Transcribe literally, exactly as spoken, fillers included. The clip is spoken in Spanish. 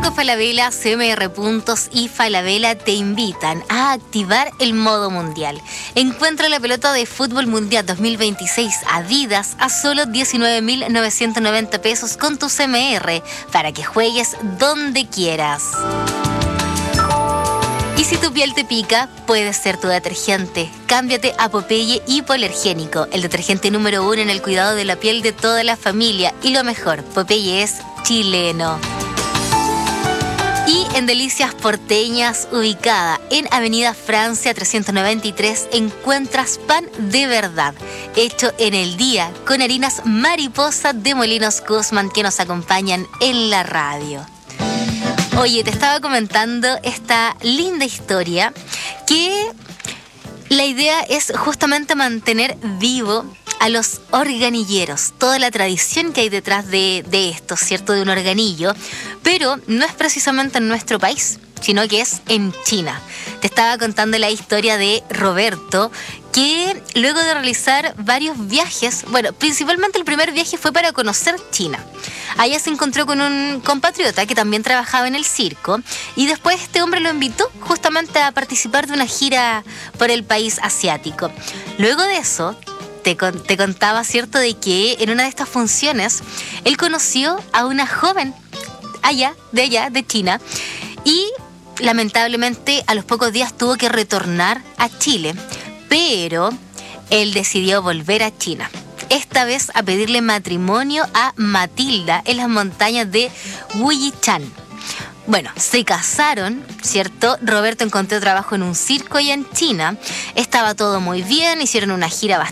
Banco Falabella, C M R Puntos y Falabella te invitan a activar el modo mundial. Encuentra la pelota de fútbol mundial dos mil veintiséis Adidas a solo diecinueve mil novecientos noventa pesos con tu C M R para que juegues donde quieras. Y si tu piel te pica, puede ser tu detergente. Cámbiate a Popeye Hipoalergénico, el detergente número uno en el cuidado de la piel de toda la familia. Y lo mejor, Popeye es chileno. Y en Delicias Porteñas, ubicada en Avenida Francia trescientos noventa y tres, encuentras pan de verdad, hecho en el día con harinas Mariposa de Molinos Guzmán, que nos acompañan en la radio. Oye, te estaba comentando esta linda historia que la idea es justamente mantener vivo a los organilleros, toda la tradición que hay detrás de, de esto, ¿cierto? De un organillo, pero no es precisamente en nuestro país, sino que es en China. Te estaba contando la historia de Roberto, que luego de realizar varios viajes, bueno, principalmente el primer viaje fue para conocer China. Allá se encontró con un compatriota que también trabajaba en el circo y después este hombre lo invitó justamente a participar de una gira por el país asiático. Luego de eso, te, con, te contaba, ¿cierto?, de que en una de estas funciones él conoció a una joven allá, de allá, de China, y lamentablemente a los pocos días tuvo que retornar a Chile, pero él decidió volver a China. Esta vez a pedirle matrimonio a Matilda en las montañas de Wuyichán. Bueno, se casaron, ¿cierto? Roberto encontró trabajo en un circo allá en China. Estaba todo muy bien, hicieron una gira bastante